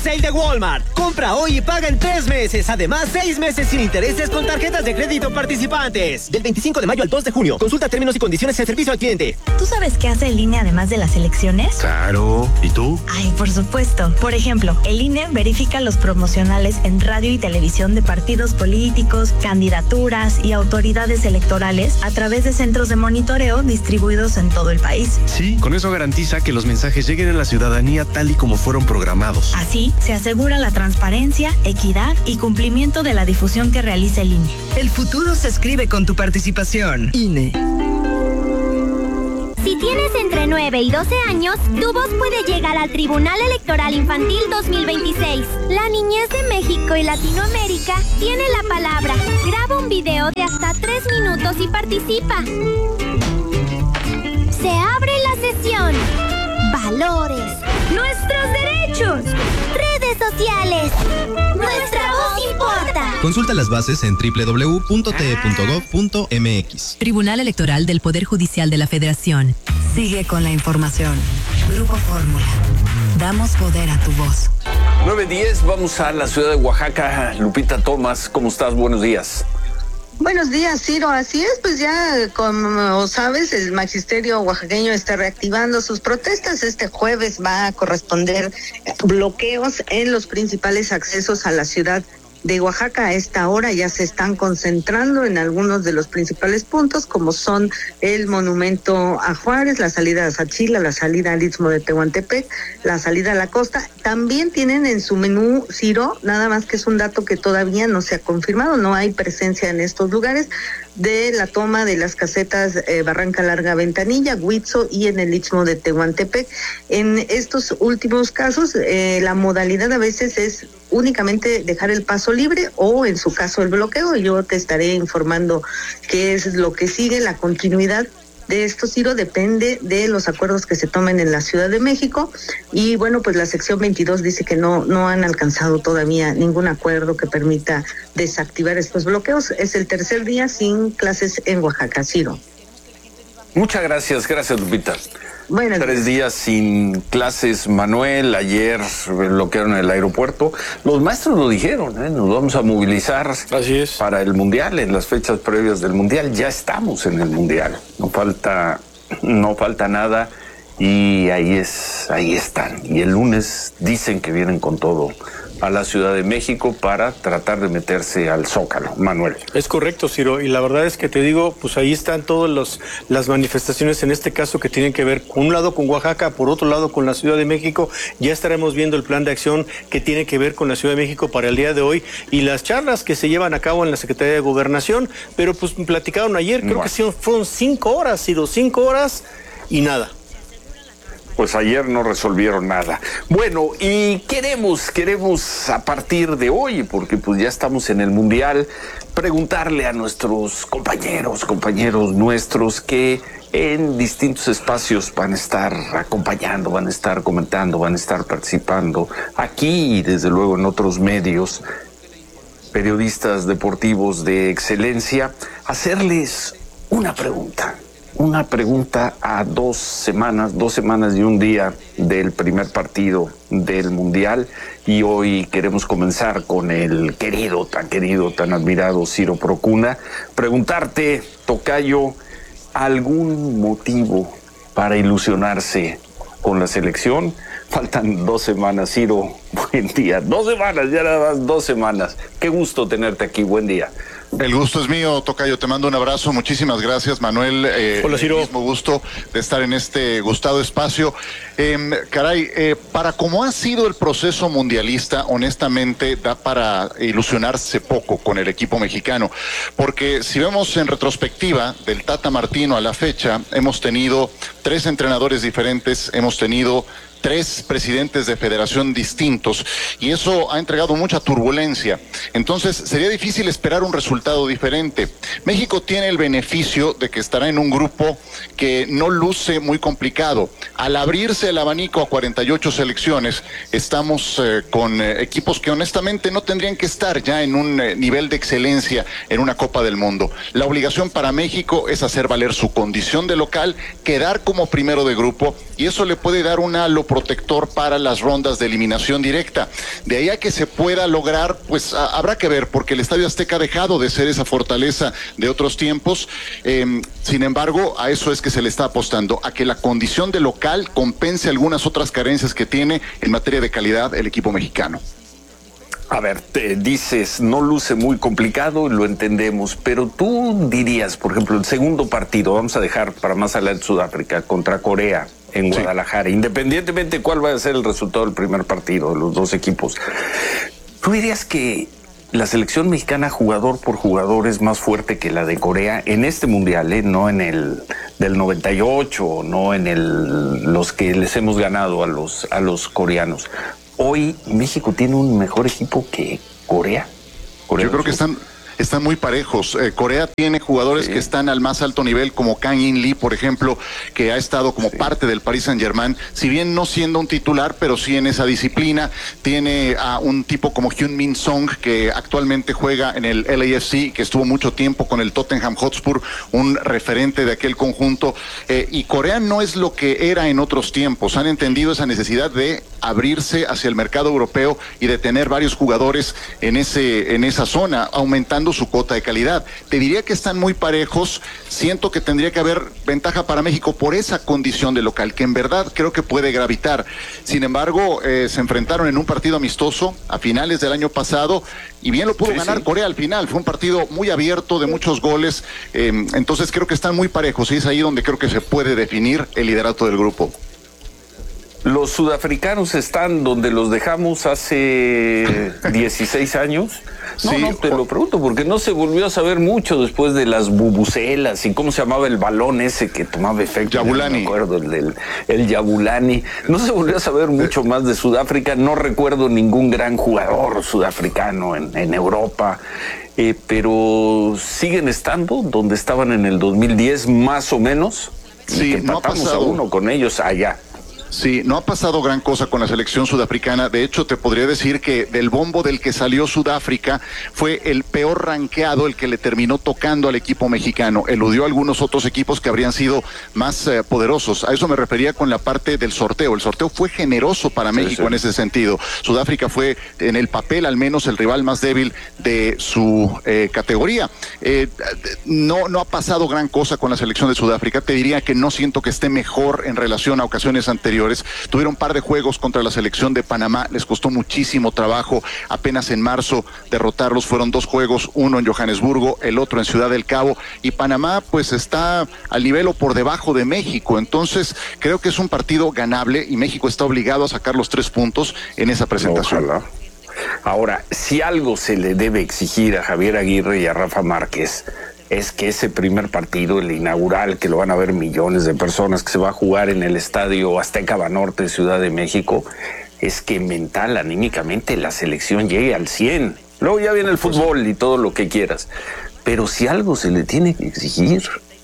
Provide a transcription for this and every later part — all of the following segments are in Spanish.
Sale de Walmart. Compra hoy y paga en 3 meses. Además, 6 meses sin intereses con tarjetas de crédito participantes. Del 25 de mayo al 2 de junio. Consulta términos y condiciones en servicio al cliente. ¿Tú sabes qué hace el INE además de las elecciones? Claro. ¿Y tú? Ay, por supuesto. Por ejemplo, el INE verifica los promocionales en radio y televisión de partidos políticos, candidaturas y autoridades electorales a través de centros de monitoreo distribuidos en todo el país. Sí, con eso garantiza que los mensajes lleguen a la ciudadanía tal y como fueron programados. Así, se asegura la transparencia, equidad y cumplimiento de la difusión que realiza el INE. El futuro se escribe con tu participación. INE. Si tienes entre 9 y 12 años, tu voz puede llegar al Tribunal Electoral Infantil 2026. La niñez de México y Latinoamérica tiene la palabra. Graba un video de hasta 3 minutos y participa. Se abre la sesión. Valores. Nuestros derechos. Redes sociales. Nuestra voz importa. Consulta las bases en www.te.gov.mx. Tribunal Electoral del Poder Judicial de la Federación. Sigue con la información. Grupo Fórmula. Damos poder a tu voz. 9:10, vamos a la ciudad de Oaxaca. Lupita Tomás, ¿cómo estás? Buenos días. Buenos días, Ciro. Así es, pues ya como sabes, el magisterio oaxaqueño está reactivando sus protestas. Este jueves va a corresponder bloqueos en los principales accesos a la ciudad de Oaxaca. A esta hora ya se están concentrando en algunos de los principales puntos, como son el monumento a Juárez, la salida a Sachila, la salida al Istmo de Tehuantepec, la salida a la costa. También tienen en su menú, Ciro, nada más que es un dato que todavía no se ha confirmado, no hay presencia en estos lugares, de la toma de las casetas Barranca Larga, Ventanilla, Huitzo y en el Istmo de Tehuantepec. En estos últimos casos, la modalidad a veces es únicamente dejar el paso libre o en su caso el bloqueo. Yo te estaré informando qué es lo que sigue. La continuidad de esto, Ciro, depende de los acuerdos que se tomen en la Ciudad de México. Y bueno, pues la sección 22 dice que no han alcanzado todavía ningún acuerdo que permita desactivar estos bloqueos. Es el tercer día sin clases en Oaxaca, Ciro. Muchas gracias, Lupita. Buenos 3 días sin clases, Manuel. Ayer bloquearon el aeropuerto. Los maestros lo dijeron, nos vamos a movilizar. Así es. Para el Mundial, en las fechas previas del Mundial. Ya estamos en el Mundial. No falta nada. Y ahí están. Y el lunes dicen que vienen con todo a la Ciudad de México para tratar de meterse al Zócalo. Manuel. Es correcto, Ciro, y la verdad es que te digo, pues ahí están todas las manifestaciones en este caso que tienen que ver, por un lado con Oaxaca, por otro lado con la Ciudad de México. Ya estaremos viendo el plan de acción que tiene que ver con la Ciudad de México para el día de hoy y las charlas que se llevan a cabo en la Secretaría de Gobernación, pero pues platicaron ayer, creo que sí, fueron 5 horas, Ciro, 5 horas y nada. Pues ayer no resolvieron nada. Bueno, y queremos a partir de hoy, porque pues ya estamos en el Mundial, preguntarle a nuestros compañeros nuestros que en distintos espacios van a estar acompañando, van a estar comentando, van a estar participando aquí y desde luego en otros medios, periodistas deportivos de excelencia, hacerles una pregunta a 2 semanas y un día del primer partido del Mundial. Y hoy queremos comenzar con el tan querido, tan admirado Ciro Procuna. Preguntarte, tocayo, ¿algún motivo para ilusionarse con la selección? Faltan 2 semanas, Ciro. Buen día. 2 semanas, ya nada más 2 semanas. Qué gusto tenerte aquí. Buen día. El gusto es mío, tocayo, te mando un abrazo, muchísimas gracias, Manuel. Hola, Ciro. El mismo gusto de estar en este gustado espacio. Para cómo ha sido el proceso mundialista, honestamente da para ilusionarse poco con el equipo mexicano, porque si vemos en retrospectiva del Tata Martino a la fecha, hemos tenido 3 entrenadores diferentes, hemos tenido 3 presidentes de federación distintos y eso ha entregado mucha turbulencia. Entonces sería difícil esperar un resultado diferente. México tiene el beneficio de que estará en un grupo que no luce muy complicado. Al abrirse el abanico a 48 selecciones, estamos con equipos que honestamente no tendrían que estar ya en un nivel de excelencia en una Copa del Mundo. La obligación para México es hacer valer su condición de local, quedar como primero de grupo y eso le puede dar un halo protector para las rondas de eliminación directa. directa. De ahí a que se pueda lograr, pues habrá que ver, porque el Estadio Azteca ha dejado de ser esa fortaleza de otros tiempos. Sin embargo, a eso es que se le está apostando, a que la condición de local compense algunas otras carencias que tiene en materia de calidad el equipo mexicano. A ver, te dices, no luce muy complicado, lo entendemos, pero tú dirías, por ejemplo, el segundo partido, vamos a dejar para más adelante Sudáfrica, contra Corea en Guadalajara, independientemente de cuál vaya a ser el resultado del primer partido de los dos equipos, ¿tú dirías que la selección mexicana jugador por jugador es más fuerte que la de Corea en este mundial, no en el del 98, no en los que les hemos ganado a los coreanos? Hoy México tiene un mejor equipo que Corea. Yo creo que están muy parejos. Corea tiene jugadores que están al más alto nivel, como Kang In Lee, por ejemplo, que ha estado como parte del Paris Saint-Germain, si bien no siendo un titular, pero sí en esa disciplina. Tiene a un tipo como Hyun Min Song, que actualmente juega en el LAFC, que estuvo mucho tiempo con el Tottenham Hotspur, un referente de aquel conjunto. Y Corea no es lo que era en otros tiempos. Han entendido esa necesidad de abrirse hacia el mercado europeo y de tener varios jugadores en esa zona, aumentando su cuota de calidad. Te diría que están muy parejos. Siento que tendría que haber ventaja para México por esa condición de local, que en verdad creo que puede gravitar. Sin embargo, se enfrentaron en un partido amistoso a finales del año pasado y bien lo pudo ganar Corea al final. Fue un partido muy abierto, de muchos goles. Entonces creo que están muy parejos y es ahí donde creo que se puede definir el liderato del grupo. Los sudafricanos están donde los dejamos hace 16 años. No, te lo pregunto, porque no se volvió a saber mucho después de las bubucelas y cómo se llamaba el balón ese que tomaba efecto. Yabulani. No me acuerdo, el Yabulani. No se volvió a saber mucho más de Sudáfrica. No recuerdo ningún gran jugador sudafricano en Europa. Pero siguen estando donde estaban en el 2010, más o menos. Sí, no ha pasado 1 con ellos allá. Sí, no ha pasado gran cosa con la selección sudafricana. De hecho, te podría decir que del bombo del que salió Sudáfrica fue el peor rankeado, el que le terminó tocando al equipo mexicano. Eludió a algunos otros equipos que habrían sido más poderosos. A eso me refería con la parte del sorteo. El sorteo fue generoso para México en ese sentido. Sudáfrica fue, en el papel al menos, el rival más débil de su categoría. No ha pasado gran cosa con la selección de Sudáfrica. Te diría que no siento que esté mejor en relación a ocasiones anteriores. Tuvieron un par de juegos contra la selección de Panamá, les costó muchísimo trabajo. Apenas en marzo derrotarlos, fueron 2 juegos, uno en Johannesburgo, el otro en Ciudad del Cabo, y Panamá pues está al nivel o por debajo de México. Entonces creo que es un partido ganable y México está obligado a sacar los 3 puntos en esa presentación. Ojalá. Ahora, si algo se le debe exigir a Javier Aguirre y a Rafa Márquez, es que ese primer partido, el inaugural, que lo van a ver millones de personas, que se va a jugar en el Estadio Azteca Banorte, Ciudad de México, es que mental, anímicamente, la selección llegue al 100. Luego ya viene el fútbol y todo lo que quieras. Pero si algo se le tiene que exigir,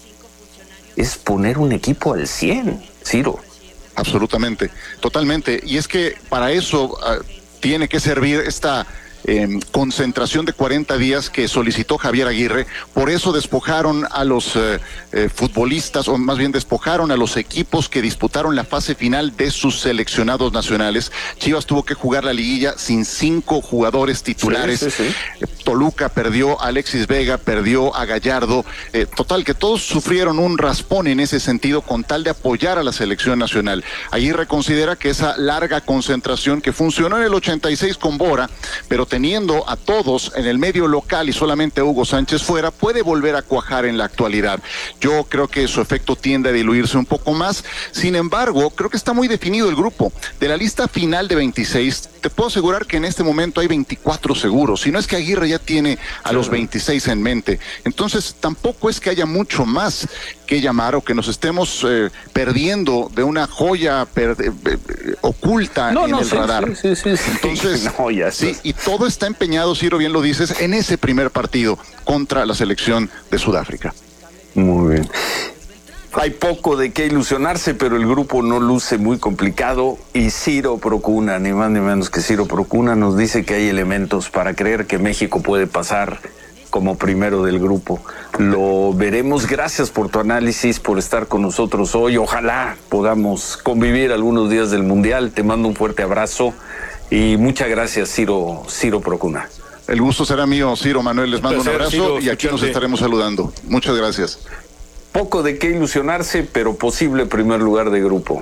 es poner un equipo al 100, Ciro. Absolutamente, totalmente. Y es que para eso tiene que servir esta concentración de 40 días que solicitó Javier Aguirre. Por eso despojaron a los futbolistas, o más bien despojaron a los equipos que disputaron la fase final de sus seleccionados nacionales. Chivas tuvo que jugar la liguilla sin 5 jugadores titulares. Toluca perdió a Alexis Vega, perdió a Gallardo. Total, que todos sufrieron un raspón en ese sentido con tal de apoyar a la selección nacional. Aguirre considera que esa larga concentración que funcionó en el 86 con Bora, pero teniendo a todos en el medio local y solamente a Hugo Sánchez fuera, puede volver a cuajar en la actualidad. Yo creo que su efecto tiende a diluirse un poco más. Sin embargo, creo que está muy definido el grupo. De la lista final de 26, te puedo asegurar que en este momento hay 24 seguros. Si no es que Aguirre ya tiene a los 26 en mente. Entonces, tampoco es que haya mucho más que llamar o que nos estemos perdiendo de una joya oculta en el radar. Entonces, sí, y todo está empeñado, Ciro, bien lo dices, en ese primer partido contra la selección de Sudáfrica. Muy bien. Hay poco de qué ilusionarse, pero el grupo no luce muy complicado y Ciro Procuna, ni más ni menos que Ciro Procuna, nos dice que hay elementos para creer que México puede pasar como primero del grupo. Lo veremos. Gracias por tu análisis, por estar con nosotros hoy. Ojalá podamos convivir algunos días del Mundial. Te mando un fuerte abrazo Y muchas gracias, Ciro Procuna. El gusto será mío, Ciro. Manuel, les mando un abrazo, Ciro, y aquí nos estaremos saludando. Muchas gracias. Poco de qué ilusionarse, pero posible primer lugar de grupo.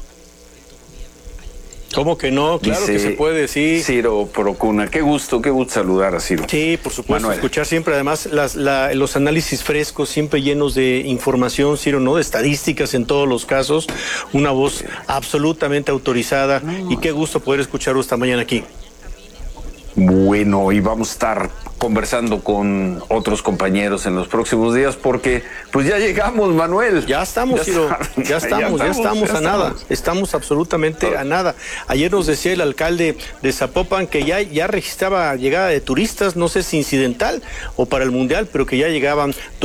¿Cómo que no? Claro que se puede, sí. Ciro Procuna, qué gusto saludar a Ciro. Sí, por supuesto, Manuel. Escuchar siempre además los análisis frescos, siempre llenos de información, Ciro, ¿no? De estadísticas en todos los casos, una voz absolutamente autorizada, y qué gusto poder escucharlo esta mañana aquí. Bueno, y vamos a estar conversando con otros compañeros en los próximos días porque pues ya llegamos, Manuel. Ya estamos, Ciro, ya estamos a nada, estamos absolutamente a nada. Ayer nos decía el alcalde de Zapopan que ya registraba llegada de turistas, no sé si incidental o para el Mundial, pero que ya llegaban